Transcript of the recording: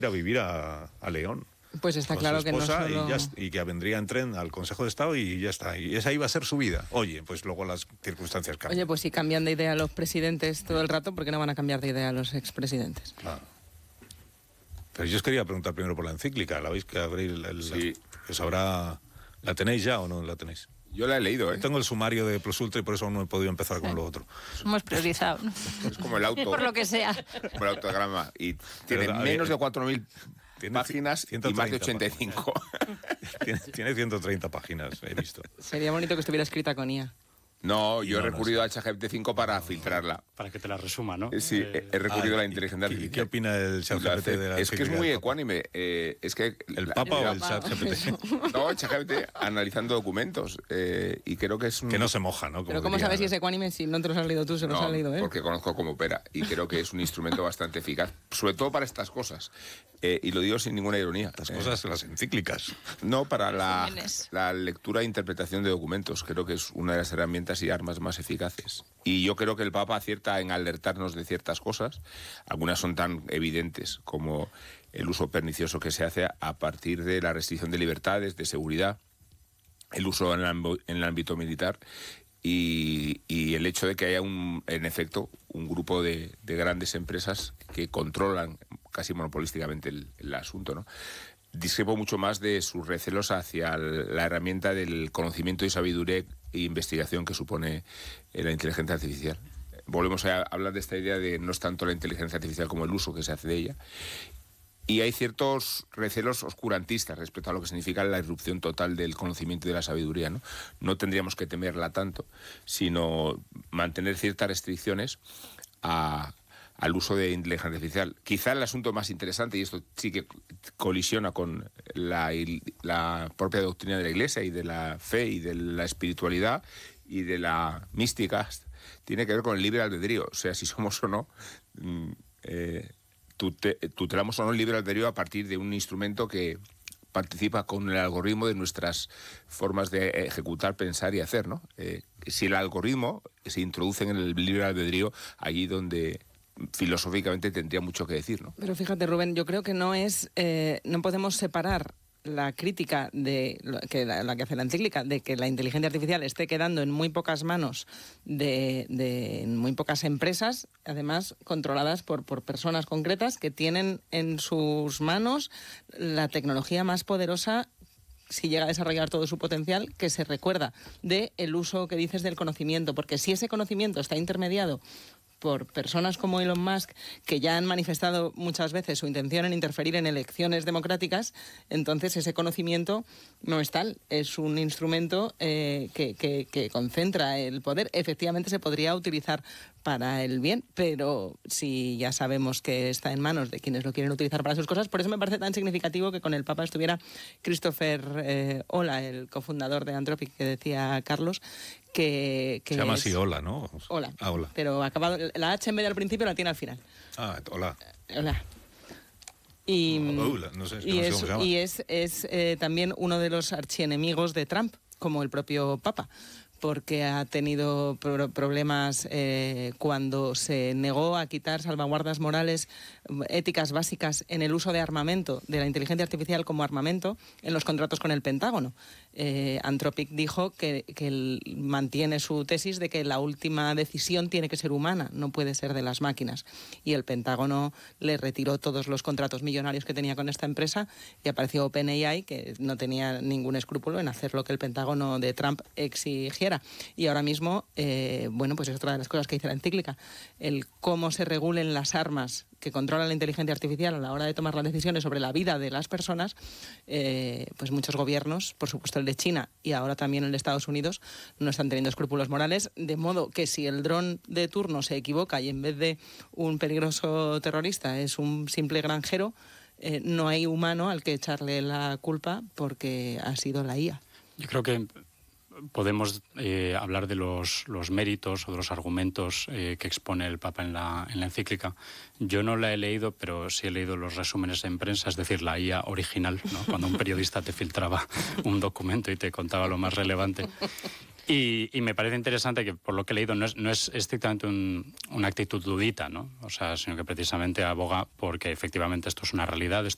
a vivir a León. Pues está con claro su que no esposa solo... y que vendría en tren al Consejo de Estado y ya está. Y esa iba a ser su vida. Oye, pues luego las circunstancias cambian. Oye, pues si cambian de idea los presidentes todo el rato, ¿por qué no van a cambiar de idea los expresidentes? Claro. Pero yo os quería preguntar primero por la encíclica. ¿La veis que abrir Sí. que sabrá? ¿La tenéis ya o no la tenéis? Yo la he leído, ¿eh? Tengo el sumario de Plus Ultra y por eso no he podido empezar con lo otro. Hemos priorizado, ¿no? Es como el auto. Por lo que sea. Como el autograma. Y tiene Pero, menos de 4.000 tiene páginas y más de 85. Tiene 130 páginas, he visto. Sería bonito que estuviera escrita con IA. No, yo he recurrido al ChatGPT 5 para filtrarla. Para que te la resuma, ¿no? Sí, he recurrido a la inteligencia ¿Y artificial. qué opina el ChatGPT de la Es que es encíclica muy del Papa? ecuánime. Es que ¿El Papa o el ChatGPT? No, el ChatGPT analizando documentos. Y creo que es un... Que no se moja, ¿no? Pero ¿cómo sabes si es ecuánime si no te lo has leído tú, se los No, has leído él? porque conozco cómo opera y creo que es un instrumento bastante eficaz, sobre todo para estas cosas. Y lo digo sin ninguna ironía. Las cosas, las encíclicas. No, para Resúmenes. la lectura e interpretación de documentos. Creo que es una de las herramientas y armas más eficaces. Y yo creo que el Papa acierta en alertarnos de ciertas cosas. Algunas son tan evidentes como el uso pernicioso que se hace a partir de la restricción de libertades, de seguridad, el uso en el ámbito militar y el hecho de que haya, en efecto, un grupo de grandes empresas que controlan casi monopolísticamente el asunto, ¿no? Discrepo mucho más de sus recelos hacia la herramienta del conocimiento y sabiduría e investigación que supone la inteligencia artificial. Volvemos a hablar de esta idea de no es tanto la inteligencia artificial como el uso que se hace de ella. Y hay ciertos recelos oscurantistas respecto a lo que significa la irrupción total del conocimiento y de la sabiduría, ¿no? No tendríamos que temerla tanto, sino mantener ciertas restricciones al uso de inteligencia artificial. Quizá el asunto más interesante, y esto sí que colisiona con la propia doctrina de la Iglesia y de la fe y de la espiritualidad y de la mística, tiene que ver con el libre albedrío. O sea, si somos o no, tutelamos o no el libre albedrío a partir de un instrumento que participa con el algoritmo de nuestras formas de ejecutar, pensar y hacer, ¿no? Si el algoritmo se introduce en el libre albedrío, allí donde filosóficamente tendría mucho que decir, ¿no? Pero fíjate, Rubén, yo creo que no podemos separar la crítica de la que hace la encíclica de que la inteligencia artificial esté quedando en muy pocas manos en muy pocas empresas, además controladas por personas concretas que tienen en sus manos la tecnología más poderosa, si llega a desarrollar todo su potencial, que se recuerda de el uso que dices del conocimiento, porque si ese conocimiento está intermediado por personas como Elon Musk, que ya han manifestado muchas veces su intención en interferir en elecciones democráticas, entonces ese conocimiento no es tal, es un instrumento que concentra el poder. Efectivamente se podría utilizar para el bien, pero si ya sabemos que está en manos de quienes lo quieren utilizar para sus cosas, por eso me parece tan significativo que con el Papa estuviera Christopher Ola, el cofundador de Anthropic, que decía Carlos, que se llama así Ola, ¿no? Ola. Ola. Pero acabado, la H en vez de al principio la tiene al final. Ola. Ola. Y, no sé, no sé cómo se llama. Y es también uno de los archienemigos de Trump, como el propio Papa, porque ha tenido problemas cuando se negó a quitar salvaguardas morales, éticas básicas en el uso de armamento, de la inteligencia artificial como armamento, en los contratos con el Pentágono. Anthropic dijo que él mantiene su tesis de que la última decisión tiene que ser humana, no puede ser de las máquinas. Y el Pentágono le retiró todos los contratos millonarios que tenía con esta empresa y apareció OpenAI, que no tenía ningún escrúpulo en hacer lo que el Pentágono de Trump exigiera. Y ahora mismo, pues es otra de las cosas que dice la encíclica, el cómo se regulen las armas que controlan la inteligencia artificial a la hora de tomar las decisiones sobre la vida de las personas, pues muchos gobiernos, por supuesto el de China y ahora también el de Estados Unidos, no están teniendo escrúpulos morales, de modo que si el dron de turno se equivoca y en vez de un peligroso terrorista es un simple granjero, no hay humano al que echarle la culpa porque ha sido la IA. Yo creo que podemos hablar de los méritos o de los argumentos que expone el Papa en la encíclica. Yo no la he leído, pero sí he leído los resúmenes en prensa, es decir, la IA original, ¿no? Cuando un periodista te filtraba un documento y te contaba lo más relevante. Y me parece interesante que, por lo que he leído, no es estrictamente una actitud ludita, ¿no? O sea, sino que precisamente aboga porque efectivamente esto es una realidad, esto